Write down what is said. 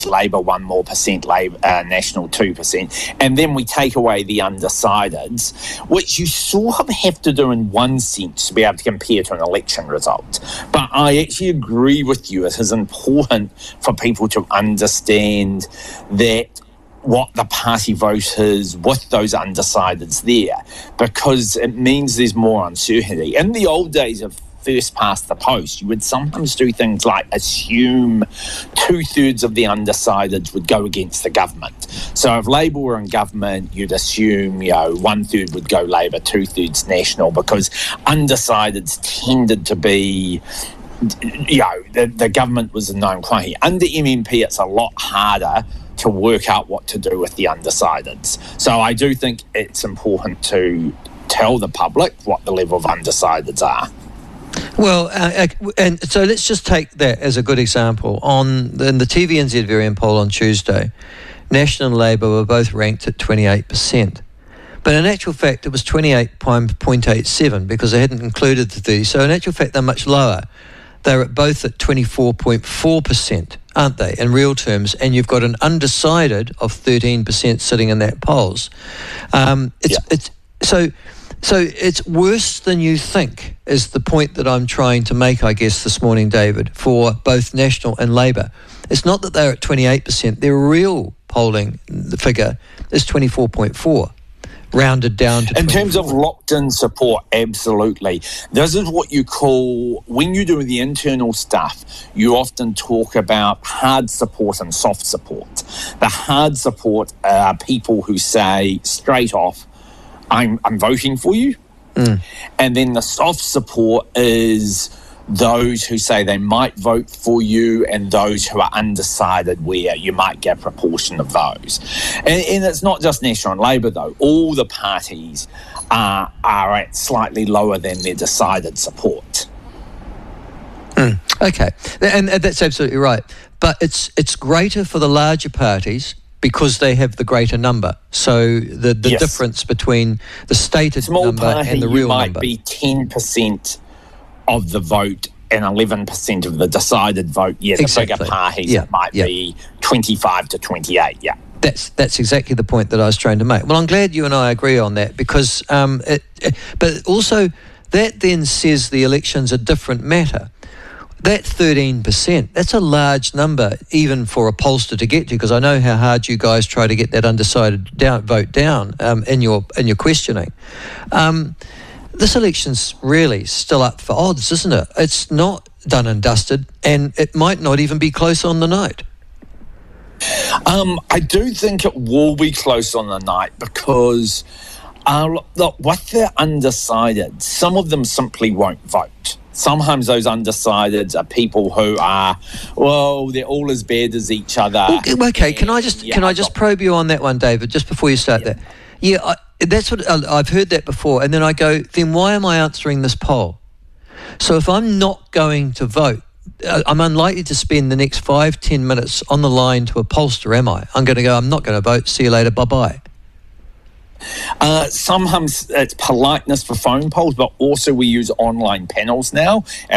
Labour 1 more percent, National 2%, and then we take away the undecideds, which you sort of have to do in one sense to be able to compare to an election result. But I actually agree with you. It is important for people to understand that what the party vote is with those undecideds there, because it means there's more uncertainty. In the old days of first past the post, you would sometimes do things like assume 2/3 of the undecideds would go against the government. So if Labour were in government, you'd assume 1/3 would go Labour, 2/3 National, because undecideds tended to be, the government was a known quantity. Under MMP, it's a lot harder to work out what to do with the undecideds. So I do think it's important to tell the public what the level of undecideds are. Well, and so let's just take that as a good example. In the TVNZ variant poll on Tuesday, National and Labour were both ranked at 28%. But in actual fact, it was 28.87 because they hadn't included the 30. So in actual fact, they're much lower. They're both at 24.4%, aren't they, in real terms? And you've got an undecided of 13% sitting in that polls. So it's worse than you think is the point that I'm trying to make, I guess, this morning, David, for both National and Labour. It's not that they're at 28%. Their real polling figure is 24.4, rounded down to 24. In terms of locked-in support, absolutely. This is what you call, when you do the internal stuff, you often talk about hard support and soft support. The hard support are people who say straight off, I'm voting for you. And then the soft support is those who say they might vote for you and those who are undecided, where you might get a proportion of those. And it's not just National and Labour, though. All the parties are at slightly lower than their decided support. Okay, and that's absolutely right. But it's greater for the larger parties because they have the greater number. So the difference between the stated number and the real number. Might be 10% of the vote and 11% of the decided vote. Yeah, the bigger parties might be 25 to 28, That's exactly the point that I was trying to make. Well, I'm glad you and I agree on that because, but also that then says the election's a different matter. That 13%, that's a large number even for a pollster to get to, because I know how hard you guys try to get that undecided vote down in your questioning. This election's really still up for odds, isn't it? It's not done and dusted, and it might not even be close on the night. I do think it will be close on the night because, look, with the undecided, some of them simply won't vote. Sometimes those undecideds are people who are, they're all as bad as each other. Okay, can I just probe you on that one, David, just before you start that? Yeah, that's what I've heard that before, and then I go, then why am I answering this poll? So if I'm not going to vote, I'm unlikely to spend the next 5-10 minutes on the line to a pollster, am I? I'm going to go, I'm not going to vote, see you later, bye-bye. Sometimes it's politeness for phone polls, but also we use online panels now.